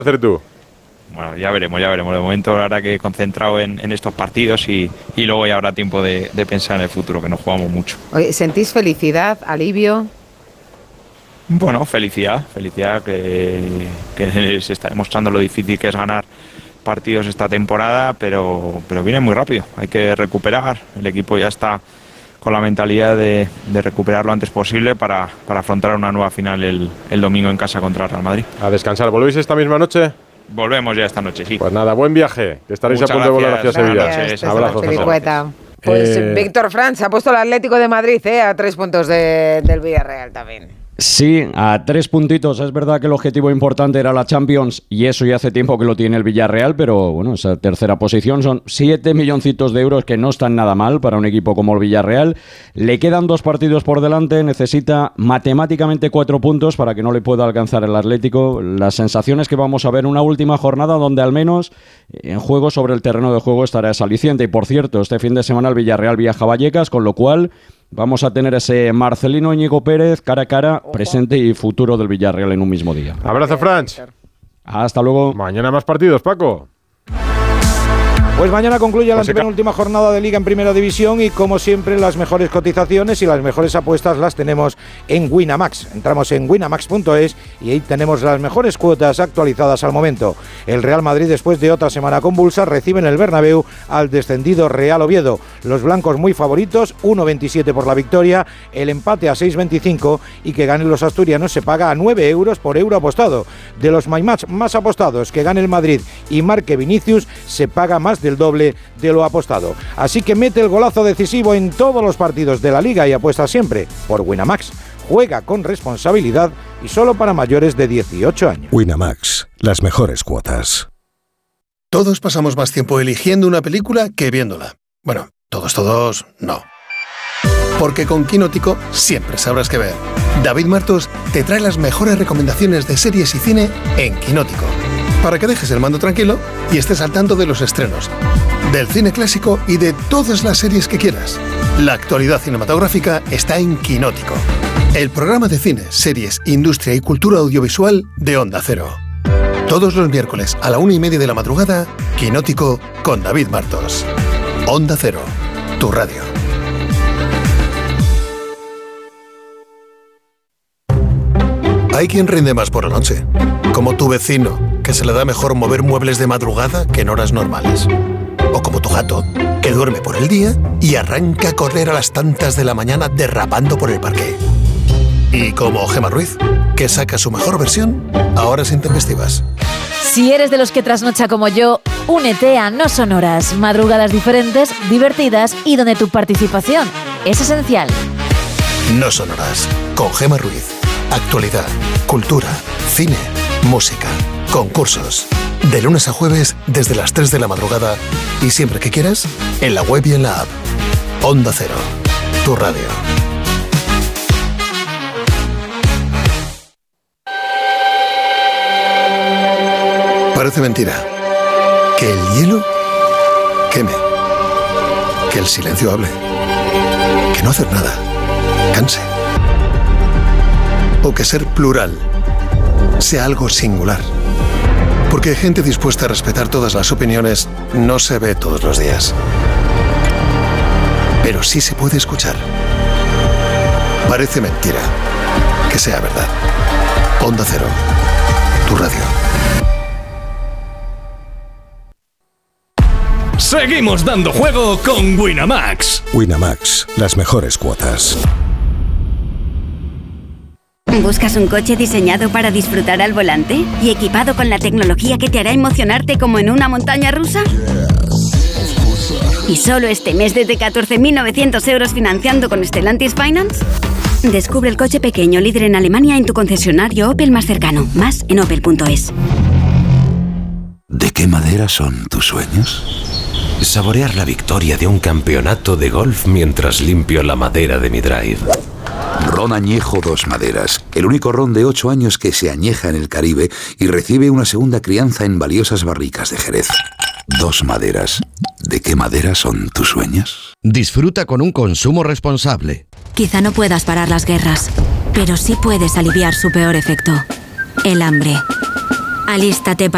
hacer tú? Bueno, ya veremos. De momento ahora que he concentrado en estos partidos y luego ya habrá tiempo de pensar en el futuro, que nos jugamos mucho. Oye, ¿sentís felicidad, alivio? Bueno, felicidad que se está demostrando lo difícil que es ganar partidos esta temporada, pero viene muy rápido, hay que recuperar, el equipo ya está con la mentalidad de recuperar lo antes posible para afrontar una nueva final el domingo en casa contra el Real Madrid. A descansar, ¿volvéis esta misma noche? Volvemos ya esta noche, sí. Pues nada, buen viaje, que estaréis a punto de volar hacia Sevilla. Abrazos. Pues Víctor Franz ha puesto el Atlético de Madrid a 3 puntos del Villarreal también. Sí, a 3 puntitos. Es verdad que el objetivo importante era la Champions y eso ya hace tiempo que lo tiene el Villarreal, pero bueno, esa tercera posición son 7 milloncitos de euros que no están nada mal para un equipo como el Villarreal. Le quedan 2 partidos por delante, necesita matemáticamente 4 puntos para que no le pueda alcanzar el Atlético. La sensación es que vamos a ver una última jornada donde al menos en juego sobre el terreno de juego estará esa aliciente. Y por cierto, este fin de semana el Villarreal viaja a Vallecas, con lo cual vamos a tener ese Marcelino Íñigo Pérez cara a cara, presente y futuro del Villarreal en un mismo día. Abrazo, Franz. Hasta luego. Mañana más partidos, Paco. Pues mañana concluye la antepenúltima jornada de Liga en Primera División y como siempre las mejores cotizaciones y las mejores apuestas las tenemos en Winamax. Entramos en winamax.es y ahí tenemos las mejores cuotas actualizadas al momento. El Real Madrid, después de otra semana convulsa, recibe en el Bernabéu al descendido Real Oviedo. Los blancos muy favoritos, 1,27 por la victoria, el empate a 6,25 y que ganen los asturianos se paga a 9 euros por euro apostado. De los MyMatch más apostados, que gane el Madrid y marque Vinicius, se paga más del doble de lo apostado. Así que mete el golazo decisivo en todos los partidos de la Liga y apuesta siempre por Winamax. Juega con responsabilidad y solo para mayores de 18 años. Winamax, las mejores cuotas. Todos pasamos más tiempo eligiendo una película que viéndola. Bueno, todos, no. Porque con Quinótico siempre sabrás qué ver. David Martos te trae las mejores recomendaciones de series y cine en Quinótico, para que dejes el mando tranquilo y estés al tanto de los estrenos, del cine clásico y de todas las series que quieras. La actualidad cinematográfica está en Quinótico, el programa de cine, series, industria y cultura audiovisual de Onda Cero. Todos los miércoles a la 1:30 de la madrugada, Quinótico con David Martos. Onda Cero, tu radio. Hay quien rinde más por la noche, como tu vecino, que se le da mejor mover muebles de madrugada que en horas normales. O como tu gato, que duerme por el día y arranca a correr a las tantas de la mañana derrapando por el parque. Y como Gemma Ruiz, que saca su mejor versión a horas intempestivas. Si eres de los que trasnocha como yo, únete a No Son Horas. Madrugadas diferentes, divertidas y donde tu participación es esencial. No Son Horas, con Gemma Ruiz. Actualidad, cultura, cine, música, concursos. De lunes a jueves desde las 3 de la madrugada y siempre que quieras, en la web y en la app. Onda Cero, tu radio. Parece mentira que el hielo queme, que el silencio hable, que no hacer nada canse, o que ser plural sea algo singular. Porque gente dispuesta a respetar todas las opiniones no se ve todos los días. Pero sí se puede escuchar. Parece mentira que sea verdad. Onda Cero, tu radio. Seguimos dando juego con Winamax. Winamax, las mejores cuotas. ¿Buscas un coche diseñado para disfrutar al volante y equipado con la tecnología que te hará emocionarte como en una montaña rusa? ¿Y solo este mes desde 14.900 euros financiando con Stellantis Finance? Descubre el coche pequeño líder en Alemania en tu concesionario Opel más cercano. Más en opel.es. ¿De qué madera son tus sueños? Saborear la victoria de un campeonato de golf mientras limpio la madera de mi drive. Ron Añejo Dos Maderas, el único ron de 8 años que se añeja en el Caribe y recibe una segunda crianza en valiosas barricas de Jerez. Dos Maderas. ¿De qué madera son tus sueños? Disfruta con un consumo responsable. Quizá no puedas parar las guerras, pero sí puedes aliviar su peor efecto, el hambre. Alístate para